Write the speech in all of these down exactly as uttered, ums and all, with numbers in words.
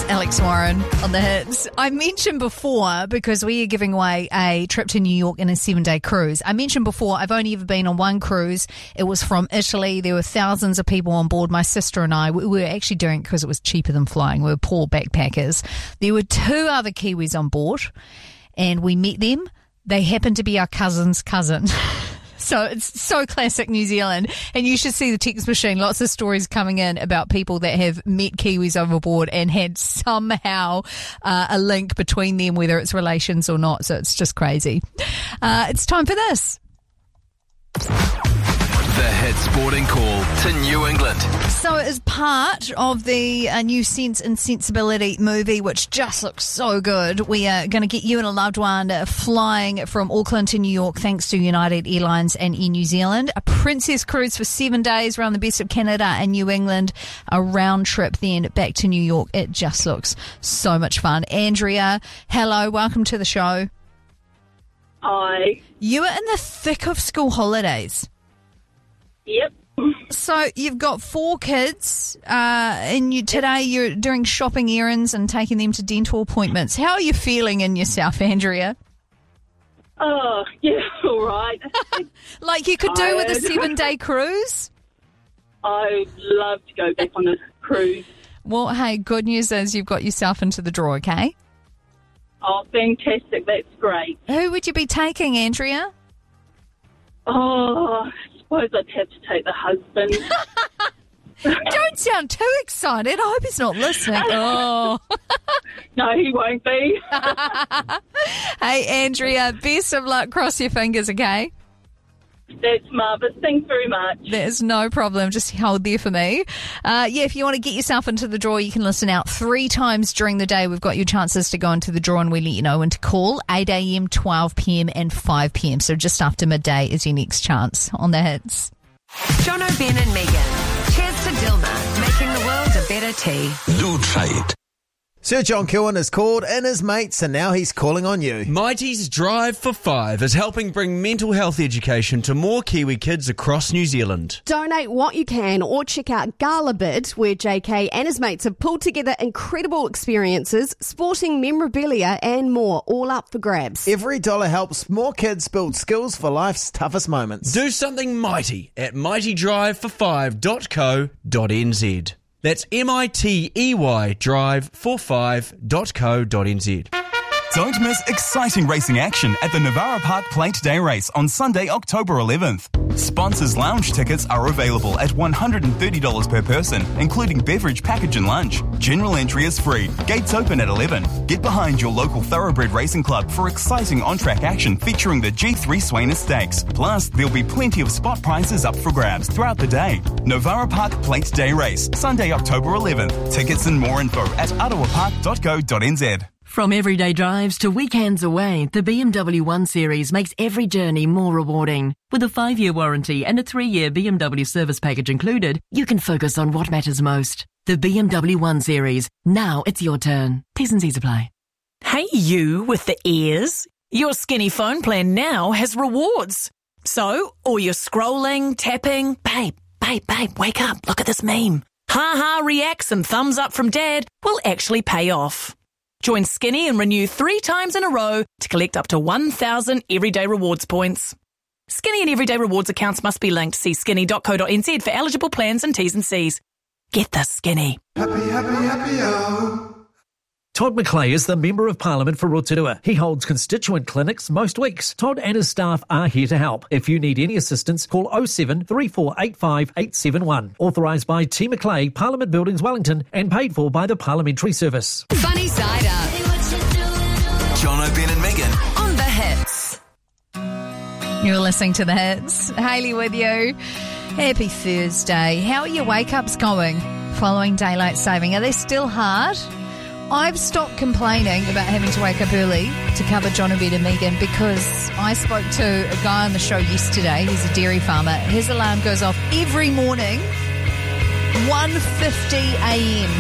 Alex Warren on the hits. I mentioned before, because we are giving away a trip to New York in a seven-day cruise. I mentioned before, I've only ever been on one cruise. It was from Italy. There were thousands of people on board. My sister and I, we were actually doing it because it was cheaper than flying. We were poor backpackers. There were two other Kiwis on board, and we met them. They happened to be our cousin's cousin. So it's so classic New Zealand. And you should see the text machine. Lots of stories coming in about people that have met Kiwis overboard and had somehow uh, a link between them, whether it's relations or not. So it's just crazy. Uh, it's time for this. The Hit Sporting Call to New England. So as part of the uh, new Sense and Sensibility movie, which just looks so good, we are going to get you and a loved one uh, flying from Auckland to New York thanks to United Airlines and Air New Zealand. A Princess cruise for seven days around the best of Canada and New England. A round trip then back to New York. It just looks so much fun. Andrea, hello, welcome to the show. Hi. You are in the thick of school holidays. Yep. So you've got four kids, uh, and you today you're doing shopping errands and taking them to dental appointments. How are you feeling in yourself, Andrea? Oh, yeah, all right. Like you could do with a seven-day cruise? I'd love to go back on a cruise. Well, hey, good news is you've got yourself into the draw, okay? Oh, fantastic. That's great. Who would you be taking, Andrea? Oh, I suppose I'd have to take the husband. Don't sound too excited. I hope he's not listening. Oh. No, he won't be. Hey, Andrea, best of luck. Cross your fingers, okay? That's marvellous. Thanks very much. There's no problem. Just hold there for me. Uh, yeah, if you want to get yourself into the draw, you can listen out three times during the day. We've got your chances to go into the draw, and we let you know when to call. eight a.m, twelve p.m, and five p.m. So just after midday is your next chance on the hits. Jono, Ben and Megan. Cheers to Dilma, making the world a better tea. Do try it. Sir John Kilwan has called in his mates and now he's calling on you. Mighty's Drive for Five is helping bring mental health education to more Kiwi kids across New Zealand. Donate what you can or check out Galabid, where J K and his mates have pulled together incredible experiences, sporting memorabilia and more, all up for grabs. Every dollar helps more kids build skills for life's toughest moments. Do something mighty at mighty drive for five dot co dot n z. That's M I T E Y drive for five dot co dot n z. Don't miss exciting racing action at the Navara Park Plate Day Race on Sunday, October eleventh. Sponsors lounge tickets are available at one hundred thirty dollars per person, including beverage package and lunch. General entry is free. Gates open at eleven. Get behind your local Thoroughbred Racing Club for exciting on-track action featuring the G three Swainer Stakes. Plus, there'll be plenty of spot prizes up for grabs throughout the day. Navara Park Plate Day Race, Sunday, October eleventh. Tickets and more info at ottawa park dot co dot n z. From everyday drives to weekends away, the B M W one Series makes every journey more rewarding. With a five-year warranty and a three-year B M W service package included, you can focus on what matters most. The B M W one Series. Now it's your turn. T's and C's apply. Hey, you with the ears. Your Skinny phone plan now has rewards. So, all your scrolling, tapping, babe, babe, babe, wake up, look at this meme. Ha-ha reacts and thumbs up from dad will actually pay off. Join Skinny and renew three times in a row to collect up to one thousand Everyday Rewards points. Skinny and Everyday Rewards accounts must be linked. See skinny dot co dot n z for eligible plans and T's and C's. Get the Skinny. Happy, happy, happy, oh. Todd McClay is the Member of Parliament for Rotorua. He holds constituent clinics most weeks. Todd and his staff are here to help. If you need any assistance, call oh seven, three four eight five, eight seven one. Authorised by T McClay, Parliament Buildings, Wellington, and paid for by the Parliamentary Service. Funny Side Up. Jono, Ben and Megan on the hits. You're listening to the hits. Hayley with you. Happy Thursday. How are your wake-ups going following daylight saving? Are they still hard? I've stopped complaining about having to wake up early to cover Jono, Ben and Megan because I spoke to a guy on the show yesterday. He's a dairy farmer. His alarm goes off every morning, one fifty a.m.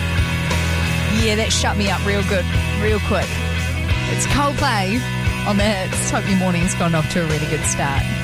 Yeah, that shut me up real good, real quick. It's Coldplay on the hits. Hope your morning's gone off to a really good start.